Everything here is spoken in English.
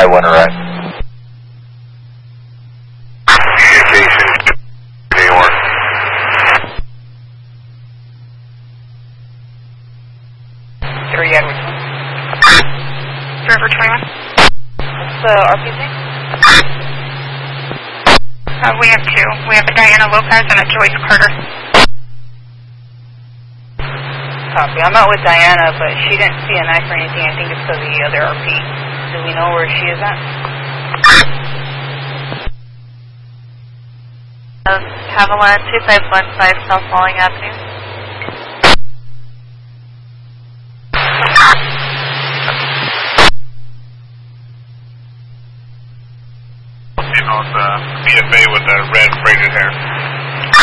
I-1 right. Communication, A1. Edward. River 21. What's the RPZ? We have two. We have a Diana Lopez and a Joyce Carter. Copy. I'm out with Diana, but she didn't see a knife or anything. I think it's because of the other RP. Do we know where she is at? Haviland 2515 South Falling Avenue. You know, it's BFA with the red braided hair.